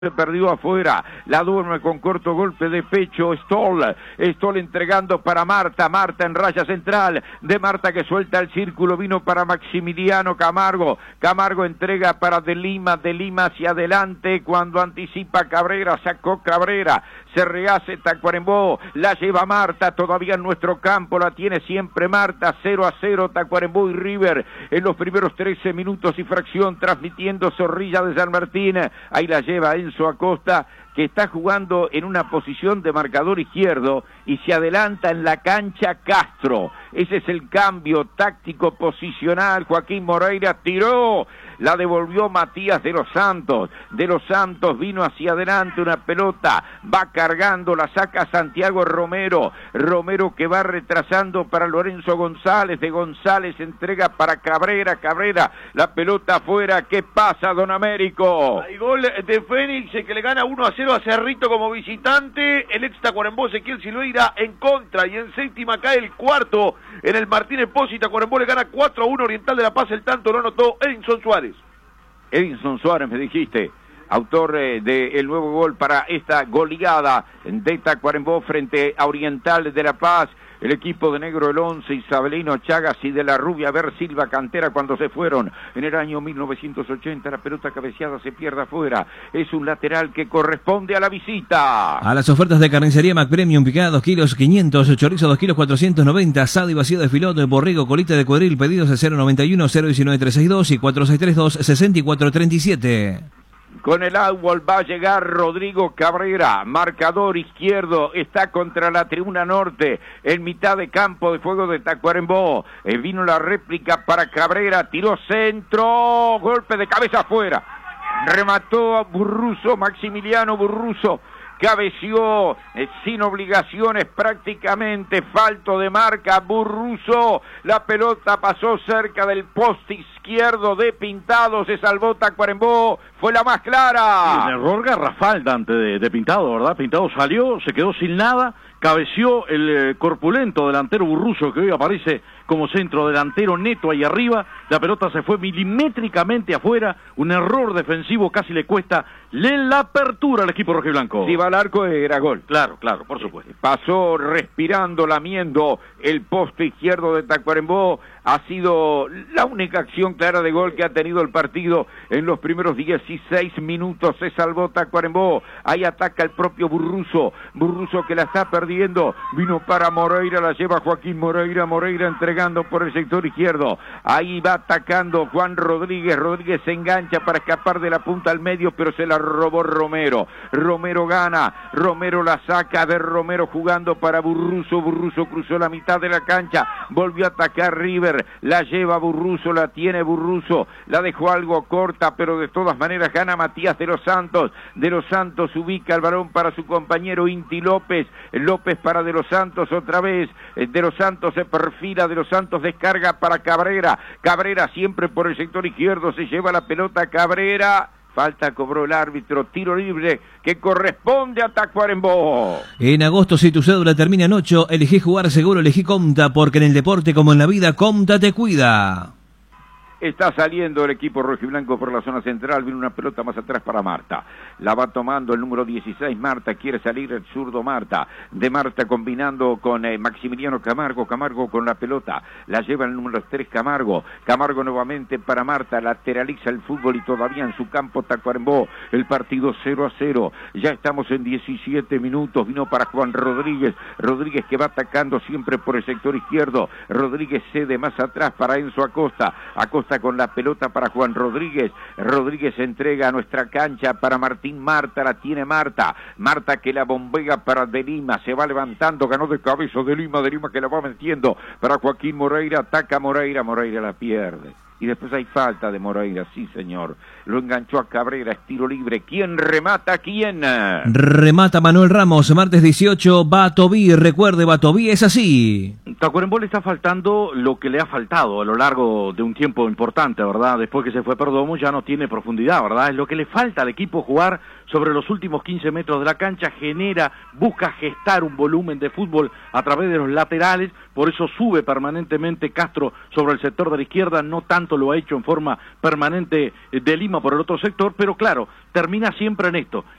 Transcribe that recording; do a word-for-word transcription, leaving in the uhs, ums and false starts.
Se perdió afuera, la duerme con corto golpe de pecho Stoll, Stoll entregando para Marta, Marta en raya central, de Marta que suelta el círculo, vino para Maximiliano Camargo, Camargo entrega para De Lima, De Lima hacia adelante, cuando anticipa Cabrera, sacó Cabrera, se rehace Tacuarembó, la lleva Marta, todavía en nuestro campo, la tiene siempre Marta, cero a cero Tacuarembó y River, en los primeros trece minutos y fracción, transmitiendo Zorrilla de San Martín, ahí la lleva Enzo Acosta, que está jugando en una posición de marcador izquierdo y se adelanta en la cancha Castro. Ese es el cambio táctico posicional. Joaquín Moreira tiró, la devolvió Matías de los Santos. De los Santos vino hacia adelante una pelota, va cargando, la saca Santiago Romero. Romero que va retrasando para Lorenzo González. De González entrega para Cabrera. Cabrera, la pelota afuera. ¿Qué pasa, don Américo? Hay gol de Fénix que le gana uno a cero a Cerrito como visitante. El ex Tacuarembó Ezequiel Silveira en contra, y en séptima cae el cuarto en el Martínez Pozzi. Tacuarembó le gana cuatro a uno Oriental de La Paz. El tanto lo anotó Edinson Suárez. Edinson Suárez, me dijiste, autor eh, del nuevo gol para esta goleada de Tacuarembó frente a Oriental de La Paz. El equipo de negro, el once, Isabelino Chagas y de la Rubia Ver Silva Cantera, cuando se fueron en el año mil novecientos ochenta, la pelota cabeceada se pierde afuera. Es un lateral que corresponde a la visita. A las ofertas de carnicería Mac Premium, picada dos kilos quinientos, chorizo dos kilos cuatrocientos noventa, asado y vacío de filote, borrego, colita de cuadril, pedidos al cero noventa y uno, cero diecinueve, trescientos sesenta y dos y cuatro seis tres dos, sesenta y cuatro treinta y siete. Con el agua va a llegar Rodrigo Cabrera, marcador izquierdo, está contra la tribuna norte, en mitad de campo de juego de Tacuarembó. Eh, vino la réplica para Cabrera, tiró centro, golpe de cabeza afuera. Remató a Burruso, Maximiliano Burruso. Cabeció eh, sin obligaciones prácticamente, falto de marca, Burruso, la pelota pasó cerca del poste izquierdo de Pintado, se salvó Tacuarembó, fue la más clara. Un error garrafal Dante de, de Pintado, ¿verdad? Pintado salió, se quedó sin nada, cabeció el eh, corpulento delantero Burruso, que hoy aparece como centro delantero neto ahí arriba, la pelota se fue milimétricamente afuera, un error defensivo casi le cuesta la apertura al equipo rojiblanco. Si va al arco era gol. Claro, claro, por supuesto. Pasó respirando, lamiendo el poste izquierdo de Tacuarembó, ha sido la única acción clara de gol que ha tenido el partido en los primeros dieciséis minutos, se salvó Tacuarembó, ahí ataca el propio Burruso, Burruso que la está perdiendo, vino para Moreira, la lleva Joaquín Moreira, Moreira entregando por el sector izquierdo, ahí va atacando Juan Rodríguez, Rodríguez se engancha para escapar de la punta al medio, pero se la robó Romero, Romero gana, Romero la saca de Romero jugando para Burruso, Burruso cruzó la mitad de la cancha, volvió a atacar River, la lleva Burruso, la tiene Burruso, la dejó algo corta, pero de todas maneras gana Matías de los Santos, de los Santos ubica el balón para su compañero Inti López, López para de los Santos otra vez, de los Santos se perfila, de los Santos descarga para Cabrera, Cabrera siempre por el sector izquierdo, se lleva la pelota Cabrera, falta cobró el árbitro, tiro libre que corresponde a Tacuarembó. En agosto, si tu cédula termina en ocho, elegí jugar seguro, elegí Comta, porque en el deporte como en la vida, Comta te cuida. Está saliendo el equipo rojiblanco por la zona central, viene una pelota más atrás para Marta, la va tomando el número dieciséis, Marta, quiere salir el zurdo Marta, de Marta combinando con eh, Maximiliano Camargo, Camargo con la pelota, la lleva el número tres Camargo, Camargo nuevamente para Marta, lateraliza el fútbol y todavía en su campo Tacuarembó, el partido cero a cero, ya estamos en diecisiete minutos, vino para Juan Rodríguez, Rodríguez que va atacando siempre por el sector izquierdo, Rodríguez cede más atrás para Enzo Acosta, Acosta con la pelota para Juan Rodríguez, Rodríguez entrega a nuestra cancha para Martín Marta, la tiene Marta, Marta que la bombea para De Lima, se va levantando, ganó de cabeza De Lima, De Lima que la va metiendo para Joaquín Moreira, ataca Moreira, Moreira la pierde. Y después hay falta de Moreira, sí señor, lo enganchó a Cabrera, estilo libre, ¿quién remata quién? Remata Manuel Ramos, martes dieciocho, Batoví, recuerde Batoví es así. Tacuarembó le está faltando lo que le ha faltado a lo largo de un tiempo importante, ¿verdad? Después que se fue Perdomo ya no tiene profundidad, ¿verdad? Es lo que le falta al equipo jugar sobre los últimos quince metros de la cancha, genera, busca gestar un volumen de fútbol a través de los laterales, por eso sube permanentemente Castro sobre el sector de la izquierda, no tanto lo ha hecho en forma permanente de Lima por el otro sector, pero claro, termina siempre en esto,